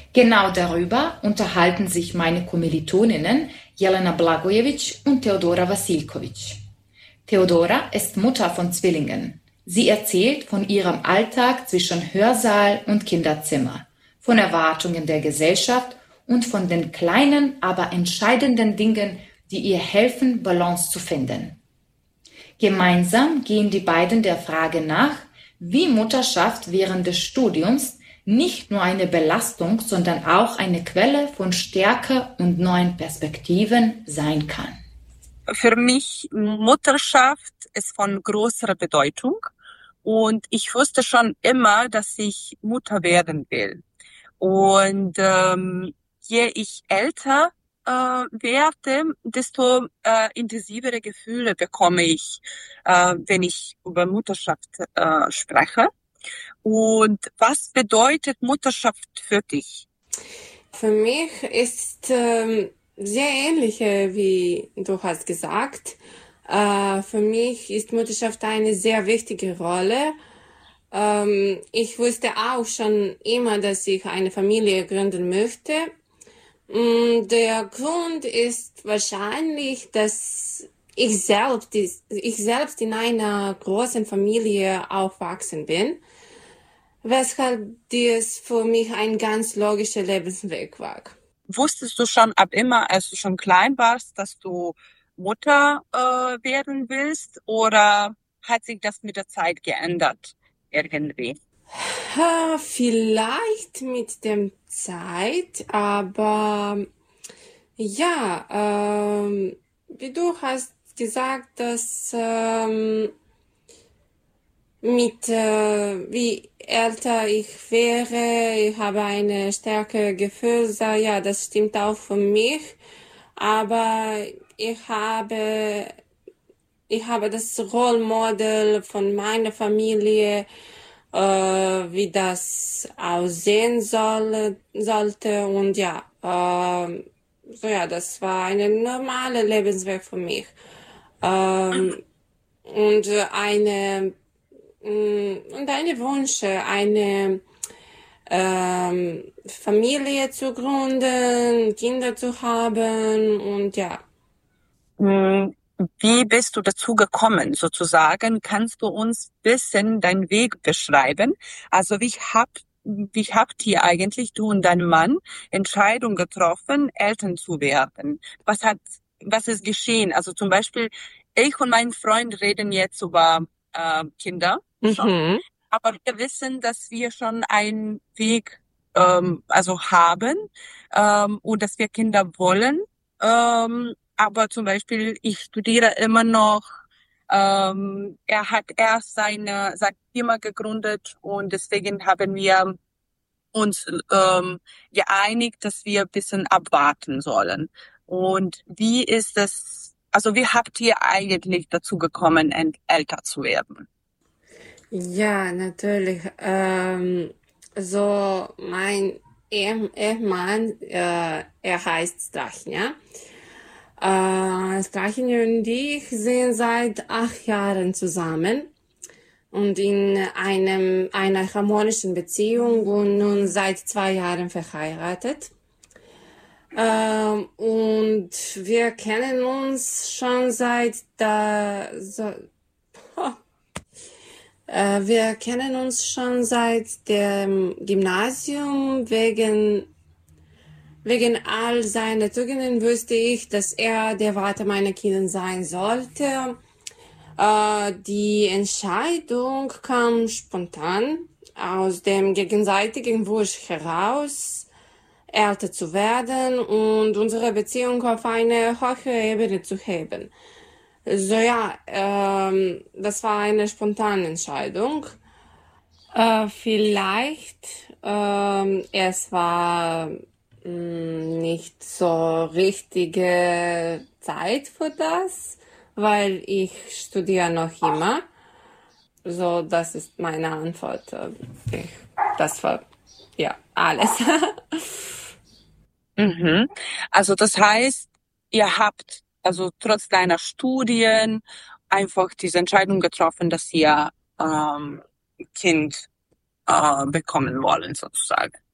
Genau darüber unterhalten sich meine Kommilitoninnen Jelena Blagojevic und Theodora Vasilkovic. Theodora ist Mutter von Zwillingen. Sie erzählt von ihrem Alltag zwischen Hörsaal und Kinderzimmer, von Erwartungen der Gesellschaft und von den kleinen, aber entscheidenden Dingen, die ihr helfen, Balance zu finden. Gemeinsam gehen die beiden der Frage nach, wie Mutterschaft während des Studiums nicht nur eine Belastung, sondern auch eine Quelle von Stärke und neuen Perspektiven sein kann. Für mich Mutterschaft ist von großer Bedeutung und ich wusste schon immer, dass ich Mutter werden will. Und je ich älter werde, desto intensivere Gefühle bekomme ich, wenn ich über Mutterschaft spreche. Und was bedeutet Mutterschaft für dich? Für mich ist sehr ähnlich, wie du hast gesagt. Für mich ist Mutterschaft eine sehr wichtige Rolle. Ich wusste auch schon immer, dass ich eine Familie gründen möchte. Der Grund ist wahrscheinlich, dass ich selbst in einer großen Familie aufgewachsen bin, weshalb dies für mich ein ganz logischer Lebensweg war. Wusstest du schon ab immer, als du schon klein warst, dass du Mutter werden willst, oder hat sich das mit der Zeit geändert irgendwie? Vielleicht mit der Zeit, aber ja, wie du hast gesagt, dass wie älter ich wäre, ich habe eine stärkere Gefühl, ja, das stimmt auch für mich, aber ich habe das Rollmodell von meiner Familie, wie das aussehen sollte, und ja, das war eine normale Lebensweg für mich. Und eine Wunsch, eine Familie zu gründen, Kinder zu haben, und ja. Wie bist du dazu gekommen, sozusagen? Kannst du uns ein bisschen deinen Weg beschreiben? Also wie habt ihr eigentlich, du und dein Mann, Entscheidung getroffen, Eltern zu werden? Was ist geschehen? Also zum Beispiel, ich und mein Freund reden jetzt über Kinder schon, aber wir wissen, dass wir schon einen Weg haben und dass wir Kinder wollen. Aber zum Beispiel, ich studiere immer noch. Er hat erst seine Firma gegründet und deswegen haben wir uns geeinigt, dass wir ein bisschen abwarten sollen. Und wie ist es, also wie habt ihr eigentlich dazu gekommen, älter zu werden? Ja, natürlich. So mein Ehemann, er heißt Strachnia. Strachnia und ich sind seit 8 Jahren zusammen und in einer harmonischen Beziehung und nun seit 2 Jahren verheiratet. Und wir kennen uns schon seit dem Gymnasium. Wegen all seiner Tugenden wusste ich, dass er der Vater meiner Kinder sein sollte. Die Entscheidung kam spontan aus dem gegenseitigen Wunsch heraus, älter zu werden und unsere Beziehung auf eine höhere Ebene zu heben. So ja, das war eine spontane Entscheidung. Vielleicht, es war nicht so richtige Zeit für das, weil ich studiere noch immer. So, das ist meine Antwort. Das war ja alles. Also das heißt, ihr habt also trotz deiner Studien einfach diese Entscheidung getroffen, dass ihr Kind bekommen wollen, sozusagen.